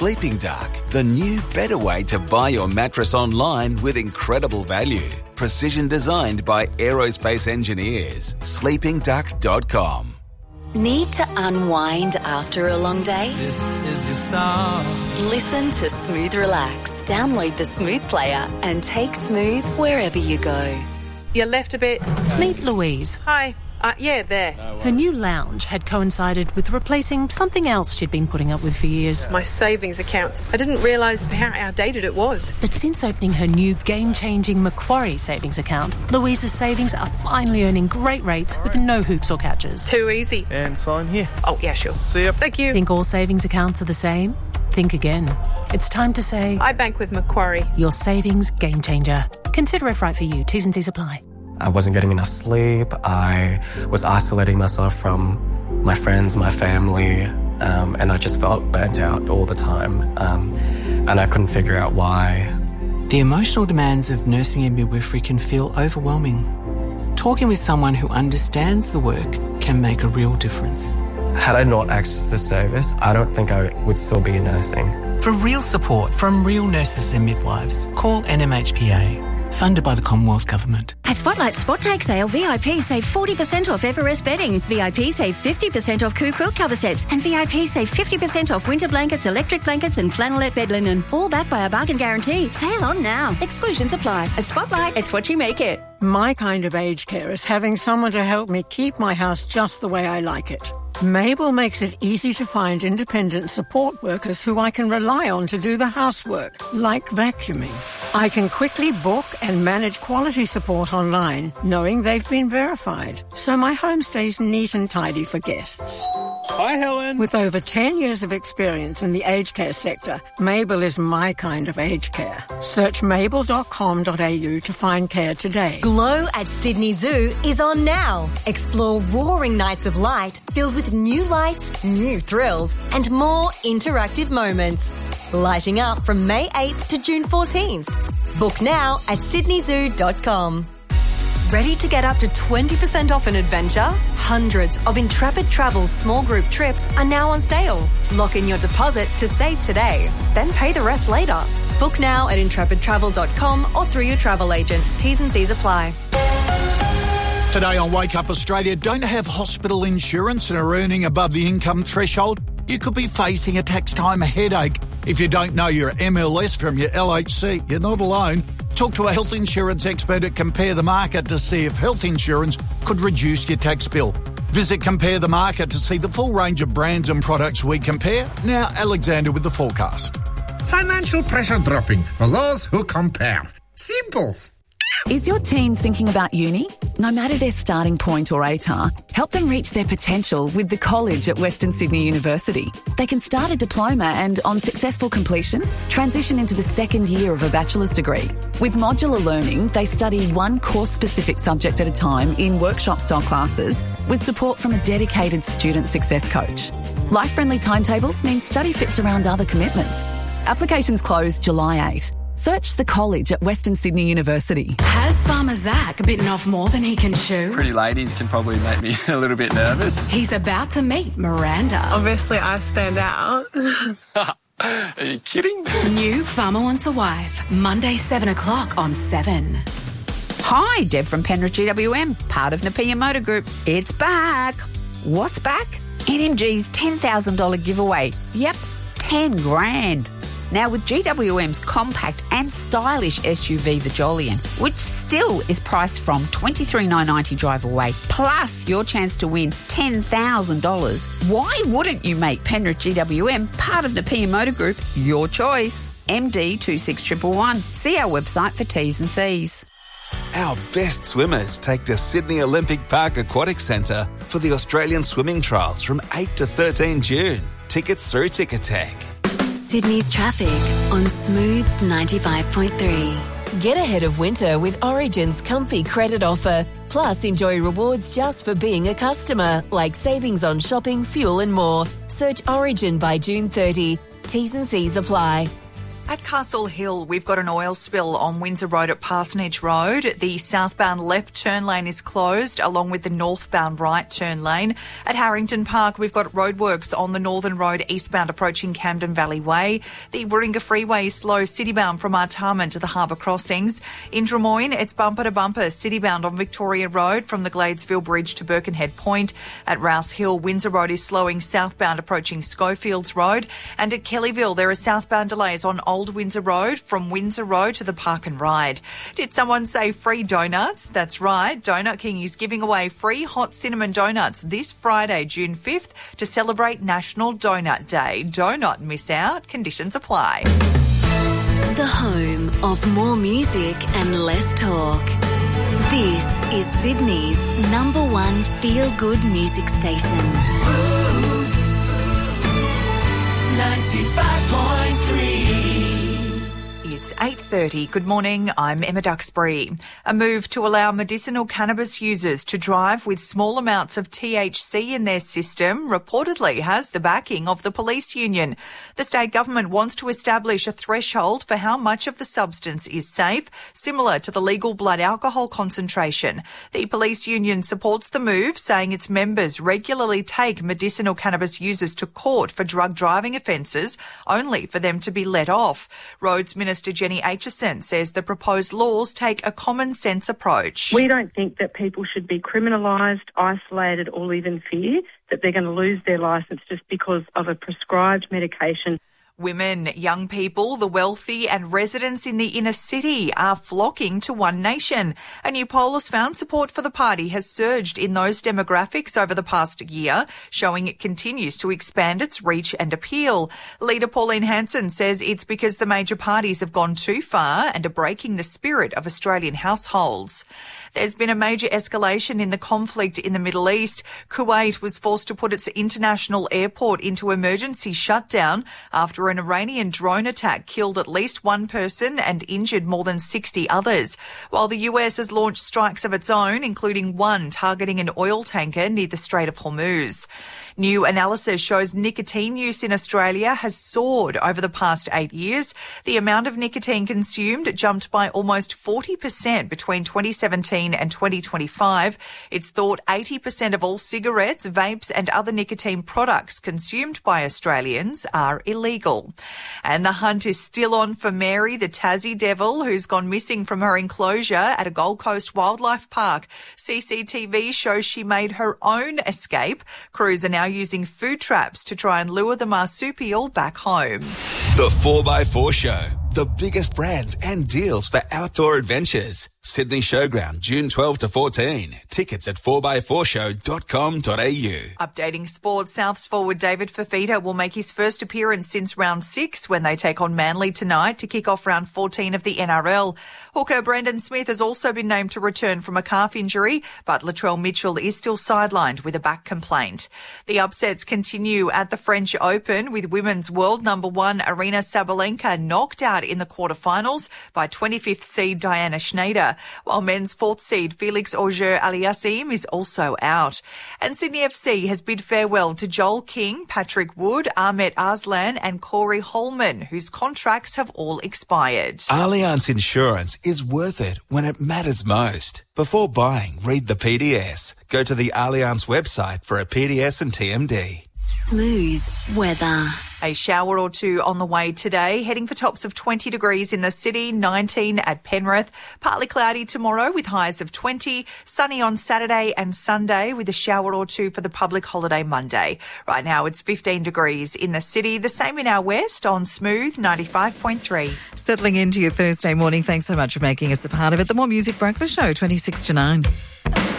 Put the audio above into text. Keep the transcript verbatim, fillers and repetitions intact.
Sleeping Duck, the new, better way to buy your mattress online with incredible value. Precision designed by aerospace engineers. sleeping duck dot com. Need to unwind after a long day? This is your song. Listen to Smooth Relax. Download the Smooth player and take Smooth wherever you go. You left a bit. Meet Louise. Hi. Uh, yeah, there. Her new lounge had coincided with replacing something else she'd been putting up with for years. My savings account. I didn't realise how outdated it was. But since opening her new game-changing Macquarie savings account, Louise's savings are finally earning great rates with no hoops or catches. Too easy. And sign here. Oh, yeah, sure. See ya. Thank you. Think all savings accounts are the same? Think again. It's time to say... I bank with Macquarie. Your savings game changer. Consider if right for you. T's and C's apply. I wasn't getting enough sleep. I was isolating myself from my friends, my family, um, and I just felt burnt out all the time. Um, and I couldn't figure out why. The emotional demands of nursing and midwifery can feel overwhelming. Talking with someone who understands the work can make a real difference. Had I not accessed this service, I don't think I would still be nursing. For real support from real nurses and midwives, call N M H P A. Funded by the Commonwealth Government. At Spotlight Spot Take Sale, V I P save forty percent off Everest bedding. V I P save fifty percent off Coo quilt cover sets. And V I P save fifty percent off winter blankets, electric blankets and flannelette bed linen. All backed by a bargain guarantee. Sale on now. Exclusions apply. At Spotlight, it's what you make it. My kind of aged care is having someone to help me keep my house just the way I like it. Mabel makes it easy to find independent support workers who I can rely on to do the housework, like vacuuming. I can quickly book and manage quality support online, knowing they've been verified, so my home stays neat and tidy for guests. Hi, Helen. With over ten years of experience in the aged care sector, Mabel is my kind of aged care. Search mabel dot com dot a u to find care today. Glow at Sydney Zoo is on now. Explore roaring nights of light filled with new lights, new thrills, and more interactive moments. Lighting up from May eighth to June fourteenth. Book now at sydney zoo dot com. Ready to get up to twenty percent off an adventure? Hundreds of Intrepid Travel's small group trips are now on sale. Lock in your deposit to save today, then pay the rest later. Book now at intrepid travel dot com or through your travel agent. T's and C's apply. Today on Wake Up Australia, don't have hospital insurance and are earning above the income threshold? You could be facing a tax time headache. If you don't know your M L S from your L H C, you're not alone. Talk to a health insurance expert at Compare the Market to see if health insurance could reduce your tax bill. Visit Compare the Market to see the full range of brands and products we compare. Now, Alexander with the forecast. Financial pressure dropping for those who compare. Simples. Is your teen thinking about uni? No matter their starting point or A T A R, help them reach their potential with the college at Western Sydney University. They can start a diploma and, on successful completion, transition into the second year of a bachelor's degree. With modular learning, they study one course-specific subject at a time in workshop-style classes with support from a dedicated student success coach. Life-friendly timetables mean study fits around other commitments. Applications close July eighth. Search the college at Western Sydney University. Has Farmer Zach bitten off more than he can chew? Pretty ladies can probably make me a little bit nervous. He's about to meet Miranda. Obviously, I stand out. Are you kidding? New Farmer Wants a Wife, Monday, seven o'clock on seven. Hi, Deb from Penrith G W M, part of Nepean Motor Group. It's back. What's back? N M G's ten thousand dollars giveaway. Yep, ten grand. Now with G W M's compact and stylish S U V, the Jolyon, which still is priced from twenty-three thousand nine hundred ninety drive away, plus your chance to win ten thousand dollars. Why wouldn't you make Penrith G W M part of Nepean Motor Group your choice? M D two six one one one. See our website for T's and C's. Our best swimmers take to Sydney Olympic Park Aquatic Centre for the Australian Swimming Trials from eighth to thirteenth June. Tickets through Ticketek. Sydney's traffic on Smooth ninety-five point three. Get ahead of winter with Origin's comfy credit offer. Plus, enjoy rewards just for being a customer, like savings on shopping, fuel and more. Search Origin by June thirtieth. T's and C's apply. At Castle Hill, we've got an oil spill on Windsor Road at Parsonage Road. The southbound left turn lane is closed, along with the northbound right turn lane. At Harrington Park, we've got roadworks on the Northern Road eastbound approaching Camden Valley Way. The Warringah Freeway is slow citybound from Artarmon to the Harbour Crossings. In Drummoyne, it's bumper to bumper citybound on Victoria Road from the Gladesville Bridge to Birkenhead Point. At Rouse Hill, Windsor Road is slowing southbound approaching Schofields Road. And at Kellyville, there are southbound delays on Old Windsor Road from Windsor Road to the Park and Ride. Did someone say free donuts? That's right. Donut King is giving away free hot cinnamon donuts this Friday, June fifth, to celebrate National Donut Day. Do not miss out. Conditions apply. The home of more music and less talk. This is Sydney's number one feel-good music station. ninety-five point three. It's eight thirty. Good morning. I'm Emma Duxbury. A move to allow medicinal cannabis users to drive with small amounts of T H C in their system reportedly has the backing of the police union. The state government wants to establish a threshold for how much of the substance is safe, similar to the legal blood alcohol concentration. The police union supports the move, saying its members regularly take medicinal cannabis users to court for drug driving offences, only for them to be let off. Roads Minister Jenny Aitchison says the proposed laws take a common sense approach. We don't think that people should be criminalised, isolated or even fear that they're going to lose their licence just because of a prescribed medication. Women, young people, the wealthy and residents in the inner city are flocking to One Nation. A new poll has found support for the party has surged in those demographics over the past year, showing it continues to expand its reach and appeal. Leader Pauline Hanson says it's because the major parties have gone too far and are breaking the spirit of Australian households. There's been a major escalation in the conflict in the Middle East. Kuwait was forced to put its international airport into emergency shutdown after an Iranian drone attack killed at least one person and injured more than sixty others, while the U S has launched strikes of its own, including one targeting an oil tanker near the Strait of Hormuz. New analysis shows nicotine use in Australia has soared over the past eight years. The amount of nicotine consumed jumped by almost forty percent between twenty seventeen and twenty twenty-five. It's thought eighty percent of all cigarettes, vapes and other nicotine products consumed by Australians are illegal. And the hunt is still on for Mary, the Tassie devil, who's gone missing from her enclosure at a Gold Coast wildlife park. C C T V shows she made her own escape. Crews are now using food traps to try and lure the marsupial back home. The four by four Show. The biggest brands and deals for outdoor adventures. Sydney Showground, June twelfth to fourteen. Tickets at four by four show dot com dot a u. Updating sports, Souths forward David Fafita will make his first appearance since round six when they take on Manly tonight to kick off round fourteen of the N R L. Hooker Brendan Smith has also been named to return from a calf injury, but Latrell Mitchell is still sidelined with a back complaint. The upsets continue at the French Open with women's world number one Aryna Sabalenka knocked out in the quarterfinals by twenty-fifth seed Diana Schneider, while men's fourth seed Felix Auger-Aliassime is also out. And Sydney F C has bid farewell to Joel King, Patrick Wood, Ahmet Arslan and Corey Holman, whose contracts have all expired. Allianz Insurance is worth it when it matters most. Before buying, read the P D S. Go to the Allianz website for a P D S and T M D. Smooth weather. A shower or two on the way today, heading for tops of twenty degrees in the city, nineteen at Penrith. Partly cloudy tomorrow with highs of twenty. Sunny on Saturday and Sunday with a shower or two for the public holiday Monday. Right now it's fifteen degrees in the city, the same in our west on Smooth ninety-five point three. Settling into your Thursday morning, thanks so much for making us a part of it. The More Music Breakfast Show, twenty-six to nine.